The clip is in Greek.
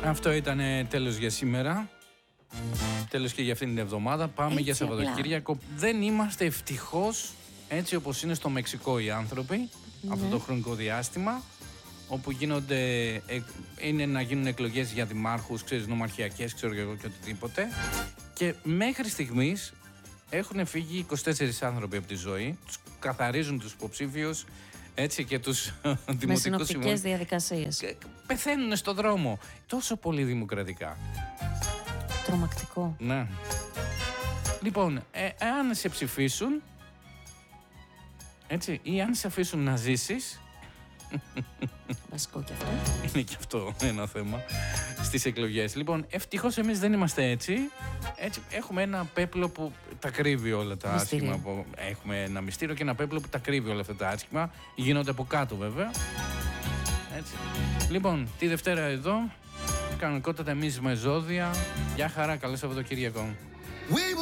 Αυτό ήταν τέλος για σήμερα. Τέλος και για αυτήν την εβδομάδα. Πάμε Έτσι, για Σαββατοκύριακο. Δεν είμαστε ευτυχώς έτσι όπως είναι στο Μεξικό οι άνθρωποι αυτό το χρονικό διάστημα, όπου είναι να γίνουν εκλογές για δημάρχους, ξέρεις, νομαρχιακές, ξέρω εγώ και οτιδήποτε. Και μέχρι στιγμής έχουν φύγει 24 άνθρωποι από τη ζωή. Τους καθαρίζουν τους υποψήφιους, έτσι, και τους δημοτικούς με συνοπτικές διαδικασίες. Πεθαίνουν στο δρόμο. Τόσο πολύ δημοκρατικά. Τρομακτικό. Ναι. Λοιπόν, αν σε ψηφίσουν, έτσι, ή αν σε αφήσουν να ζήσεις, Βασικό και αυτό. είναι και αυτό ένα θέμα στις εκλογές. Λοιπόν, ευτυχώς εμείς δεν είμαστε έτσι. Έχουμε ένα πέπλο που τα κρύβει όλα τα άσχημα. Έχουμε ένα μυστήριο και ένα πέπλο που τα κρύβει όλα αυτά τα άσχημα. Γίνονται από κάτω βέβαια. Έτσι. Λοιπόν, τη Δευτέρα εδώ, κανονικότατα εμείς με ζώδια. Γεια χαρά, καλό Σαββατοκύριακο.